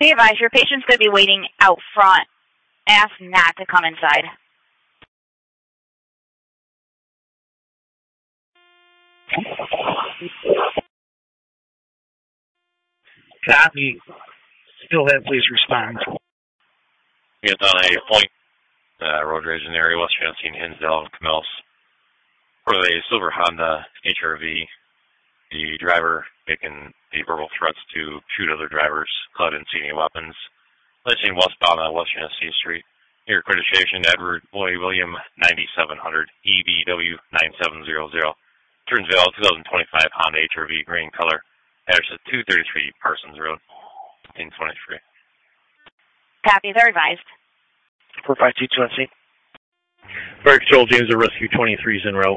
Be advised, your patient's going to be waiting out front. Ask not to come inside. Copy. Still have, please respond. It's on a point, road rage in the area, West Francine, Hinsdale, and Camels. For a silver Honda HRV, the driver making the verbal threats to shoot other drivers, clad in any weapons. Placing westbound on West Genesee Street. Your accreditation, Edward Boy William 9700, EBW 9700. Turnsville 2025 Honda HRV, green color. Address is 233 Parsons Road, 1823. Copy, they're advised. 452 Fire Control, James, Rescue 23 is en route.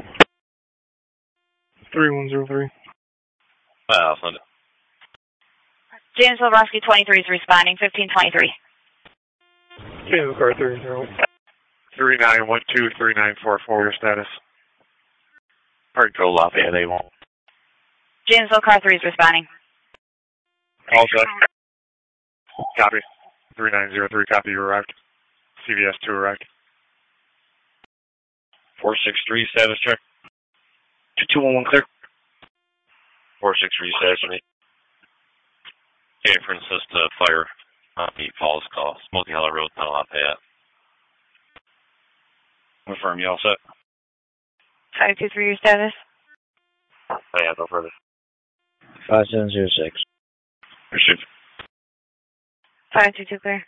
3103. Send it. Janesville Rescue 23 is responding, 1523. James car 30. 3912-3944, your status. Fire Control, Lafayette A1. Janesville car 3 is responding. All set. Copy. 3903, copy, you arrived. CVS 2 arrived. 463, status check. 2211 clear. 463, status check. Okay, for insist fire on the Falls call. Smoky Hollow Road, Lafayette. Confirm, you all set? 523, your status. Yeah, go further. 5706. Shoot. 522 clear.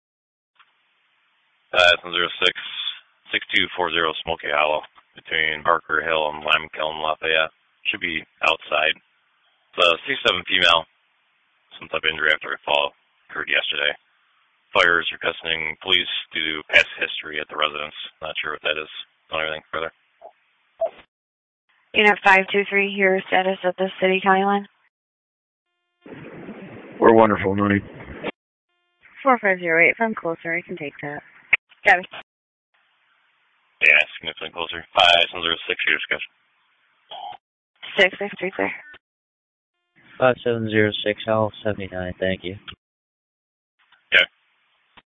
706, 6240 Smoky Hollow, between Barker Hill and Lime Kiln, Lafayette. Should be outside. It's a C7 female. Some type of injury after a fall occurred yesterday. Fires requesting police due to past history at the residence. Not sure what that is. Don't anything further. Unit 523, your status at the city county line. We're wonderful, Noni. 4508, if I'm closer, I can take that. Copy. Yeah, significantly closer. 5706, your discussion. 663 clear. 5706, L79, thank you.